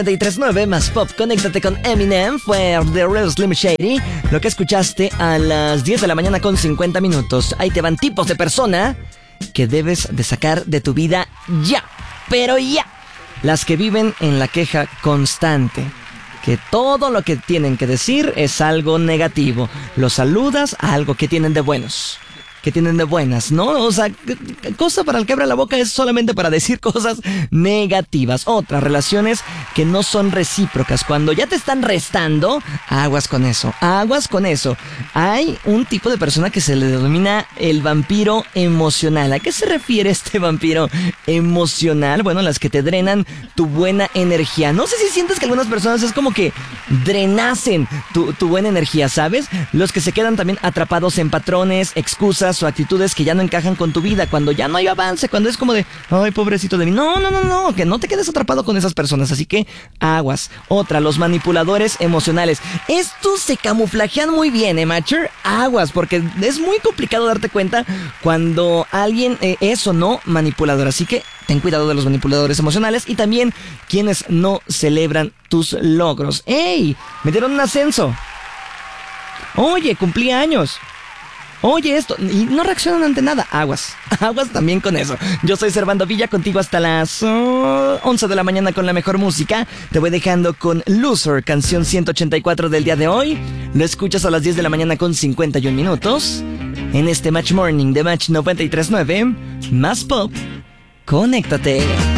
93.9 más pop, conéctate con Eminem, fue The Real Slim Shady. Lo que escuchaste a las 10 de la mañana con 50 minutos. Ahí te van tipos de persona que debes de sacar de tu vida ya, pero ya. Las que viven en la queja constante, que todo lo que tienen que decir es algo negativo. Los saludas a algo que tienen de buenos, que tienen de buenas, ¿no? O sea, cosa para el que abra la boca es solamente para decir cosas negativas. Otras relaciones que no son recíprocas. Cuando ya te están restando, aguas con eso, aguas con eso. Hay un tipo de persona que se le denomina el vampiro emocional. ¿A qué se refiere este vampiro emocional? Bueno, las que te drenan tu buena energía. No sé si sientes que algunas personas es como que drenasen tu buena energía, ¿sabes? Los que se quedan también atrapados en patrones, excusas o actitudes que ya no encajan con tu vida, cuando ya no hay avance, cuando es como de, ay, pobrecito de mí. No, que no te quedes atrapado con esas personas, así que aguas. Otra, los manipuladores emocionales. Estos se camuflajean muy bien, Matcher. Aguas, porque es muy complicado darte cuenta cuando alguien es o no manipulador, así que ten cuidado de los manipuladores emocionales y también quienes no celebran tus logros. ¡Ey! Me dieron un ascenso. Oye, cumplí años. Oye esto, y no reaccionan ante nada. Aguas también con eso. Yo soy Servando Villa, contigo hasta las 11 de la mañana con la mejor música. Te voy dejando con Loser, canción 184 del día de hoy. Lo escuchas a las 10 de la mañana con 51 minutos. En este Match Morning de Match 93.9, más pop, conéctate.